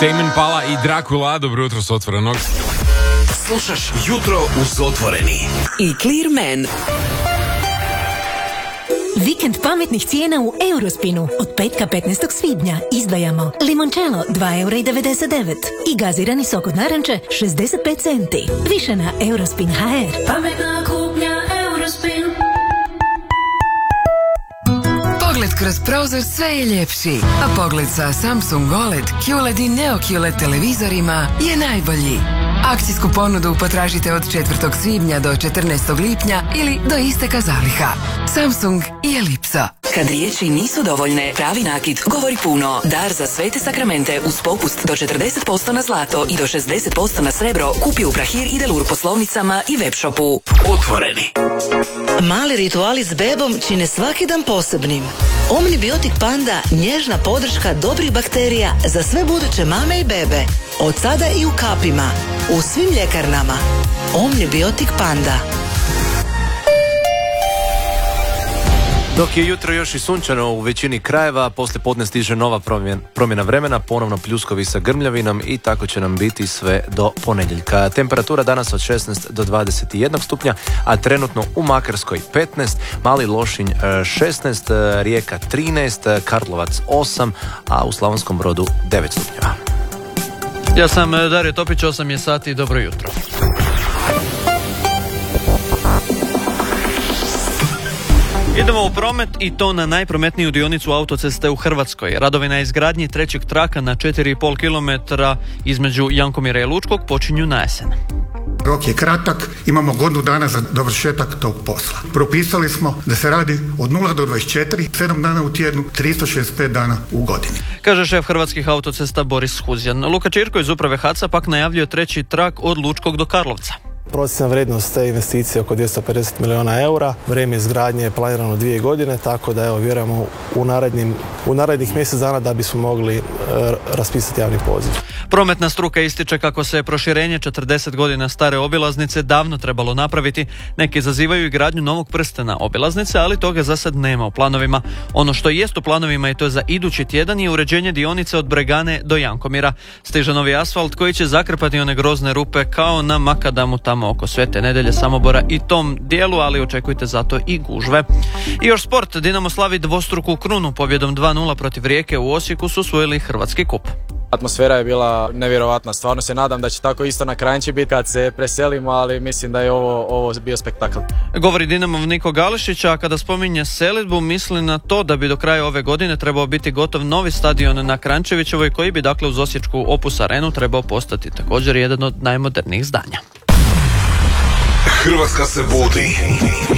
Tame Impala i Dracula, dobro jutro s Otvorenog. Slušaš Jutro uz Otvoreni i Clearman. Vikend pametnih cijena u Eurospinu. Od petka 15. svibnja izdvajamo limoncello 2,99 € i gazirani sok od naranče 65 centi. Više na Eurospin.hr. Pametna kupnja Eurospin. Pogled kroz prozor sve je ljepši, a pogled sa Samsung OLED, QLED i Neo QLED televizorima je najbolji. Akcijsku ponudu potražite od 4. svibnja do 14. lipnja ili do isteka zaliha. Samsung i Ellipsa. Kad riječi nisu dovoljne, pravi nakit govori puno. Dar za svete sakramente uz popust do 40% na zlato i do 60% na srebro kupi u Prahir i Delur poslovnicama i webshopu. Otvoreni. Mali rituali s bebom čine svaki dan posebnim. Omnibiotik Panda, nježna podrška dobrih bakterija za sve buduće mame i bebe. Od sada i u kapima. U svim ljekarnama. Omnibiotik Panda. Dok je jutro još i sunčano u većini krajeva, poslije podne stiže nova promjena vremena, ponovno pljuskovi sa grmljavinom i tako će nam biti sve do ponedjeljka. Temperatura danas od 16 do 21 stupnja, a trenutno u Makarskoj 15, Mali Lošinj 16, Rijeka 13, Karlovac 8, a u Slavonskom Brodu 9 stupnjeva. Ja sam Dario Topić, 8 je sati, dobro jutro. Idemo u promet i to na najprometniju dionicu autoceste u Hrvatskoj. Radovi na izgradnji trećeg traka na 4,5 km između Jankomira i Lučkog počinju na jesen. Rok je kratak, imamo godinu dana za dovršetak tog posla. Propisali smo da se radi od 0 do 24, 7 dana u tjednu, 365 dana u godini. Kaže šef Hrvatskih autocesta Boris Huzjan. Luka Čirko iz uprave HAC-a pak najavljuje treći trak od Lučkog do Karlovca. Prosječna vrijednost te investicije je oko 250 milijuna eura. Vrijeme izgradnje je planirano 2 godine, tako da vjerujemo u narednih mjesec dana da bismo mogli raspisati javni poziv. Prometna struka ističe kako se proširenje 40 godina stare obilaznice davno trebalo napraviti. Neki zazivaju i gradnju novog prstena obilaznice, ali toga za sad nema u planovima. Ono što jest u planovima i to je za idući tjedan je uređenje dionice od Bregane do Jankomira. Stiže novi asfalt koji će zakrpati one grozne rupe kao na makadamu tamo oko Svete Nedelje, Samobora i tom dijelu, ali očekujte zato i gužve. I još sport, Dinamo slavi dvostruku krunu, pobjedom 2-0 protiv Rijeke u Osijeku su osvojili hrvatski kup. Atmosfera je bila nevjerovatna, stvarno se nadam da će tako isto na Kranjči biti kad se preselimo, ali mislim da je ovo bio spektakl. Govori Dinamov Niko Gališić, a kada spominje selidbu misli na to da bi do kraja ove godine trebao biti gotov novi stadion na Kranjčevićevoj koji bi dakle uz osječku Opus Arenu trebao postati također jedan od najmodernijih zdanja. Hrvatska se budi.